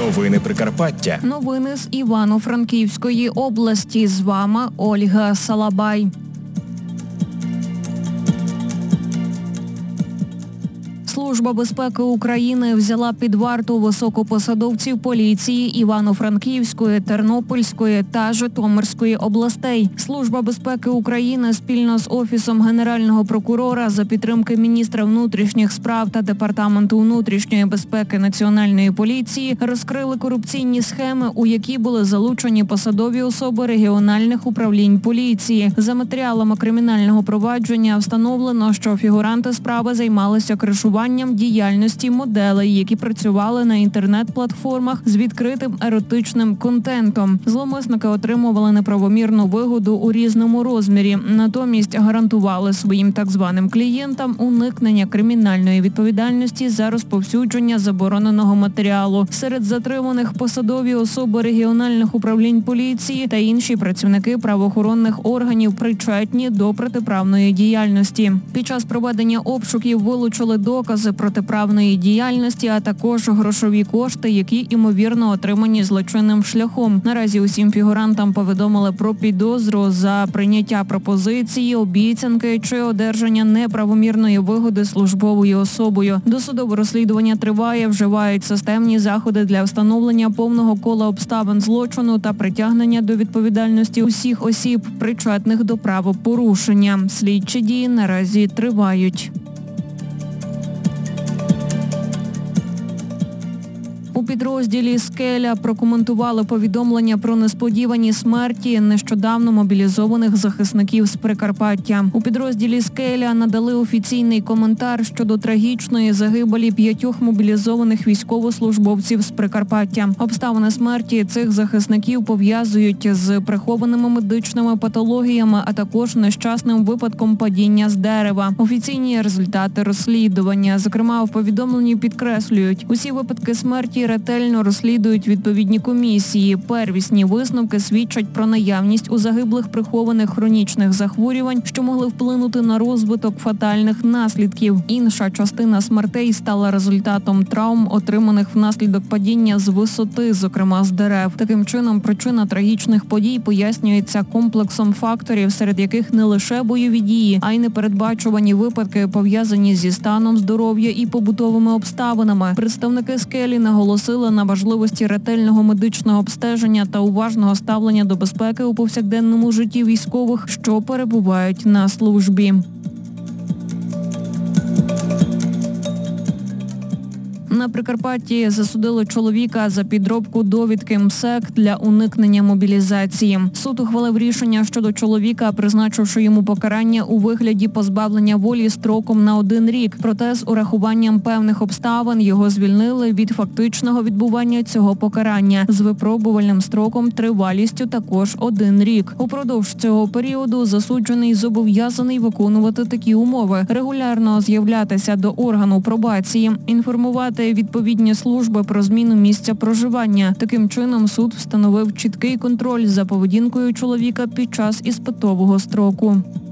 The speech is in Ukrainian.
Новини Прикарпаття. Новини з Івано-Франківської області. З вами Ольга Салабай. Служба безпеки України взяла під варту високопосадовців поліції Івано-Франківської, Тернопільської та Житомирської областей. Служба безпеки України спільно з Офісом Генерального прокурора за підтримки міністра внутрішніх справ та Департаменту внутрішньої безпеки Національної поліції розкрили корупційні схеми, у які були залучені посадові особи регіональних управлінь поліції. За матеріалами кримінального провадження встановлено, що фігуранти справи займалися кришуванням діяльності моделей, які працювали на інтернет-платформах з відкритим еротичним контентом. Зловмисники отримували неправомірну вигоду у різному розмірі, натомість гарантували своїм так званим клієнтам уникнення кримінальної відповідальності за розповсюдження забороненого матеріалу. Серед затриманих посадові особи регіональних управлінь поліції та інші працівники правоохоронних органів, причетні до протиправної діяльності. Під час проведення обшуків вилучили докази протиправної діяльності, а також грошові кошти, які, ймовірно, отримані злочинним шляхом. Наразі усім фігурантам повідомили про підозру за прийняття пропозиції, обіцянки чи одержання неправомірної вигоди службовою особою. Досудове розслідування триває, вживають системні заходи для встановлення повного кола обставин злочину та притягнення до відповідальності усіх осіб, причетних до правопорушення. Слідчі дії наразі тривають. У підрозділі «Скеля» прокоментували повідомлення про несподівані смерті нещодавно мобілізованих захисників з Прикарпаття. У підрозділі «Скеля» надали офіційний коментар щодо трагічної загибелі 5 мобілізованих військовослужбовців з Прикарпаття. Обставини смерті цих захисників пов'язують з прихованими медичними патологіями, а також нещасним випадком падіння з дерева. Офіційні результати розслідування, зокрема, в повідомленні підкреслюють, усі випадки смерті ретельно розслідують відповідні комісії. Первісні висновки свідчать про наявність у загиблих прихованих хронічних захворювань, що могли вплинути на розвиток фатальних наслідків. Інша частина смертей стала результатом травм, отриманих внаслідок падіння з висоти, зокрема з дерев. Таким чином, причина трагічних подій пояснюється комплексом факторів, серед яких не лише бойові дії, а й непередбачувані випадки, пов'язані зі станом здоров'я і побутовими обставинами. Представники «Скелі» наголосили на важливості ретельного медичного обстеження та уважного ставлення до безпеки у повсякденному житті військових, що перебувають на службі. На Прикарпатті засудили чоловіка за підробку довідки МСЕК для уникнення мобілізації. Суд ухвалив рішення щодо чоловіка, призначивши йому покарання у вигляді позбавлення волі строком на 1 рік. Проте з урахуванням певних обставин його звільнили від фактичного відбування цього покарання з випробувальним строком тривалістю також 1 рік. Упродовж цього періоду засуджений зобов'язаний виконувати такі умови: регулярно з'являтися до органу пробації, інформувати відповідні служби про зміну місця проживання. Таким чином, суд встановив чіткий контроль за поведінкою чоловіка під час іспитового строку.